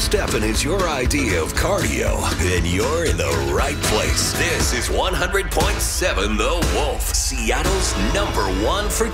Stephen is your idea of cardio, then you're in the right place. This is 100.7 The Wolf, Seattle's #1 for